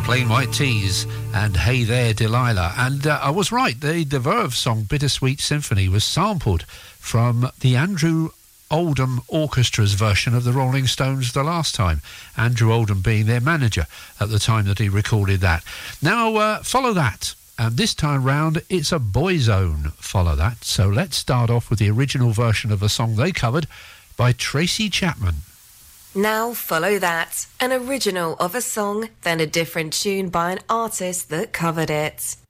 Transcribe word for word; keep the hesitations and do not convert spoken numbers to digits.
Plain White Tees and Hey There Delilah. And uh, I was right, the, the Verve song Bittersweet Symphony was sampled from the Andrew Oldham Orchestra's version of the Rolling Stones the last time, Andrew Oldham being their manager at the time that he recorded that. Now uh, follow that, and this time round it's a Boyzone Follow That. So let's start off with the original version of a song they covered by Tracy Chapman. Now Follow That, an original of a song, then a different tune by an artist that covered it.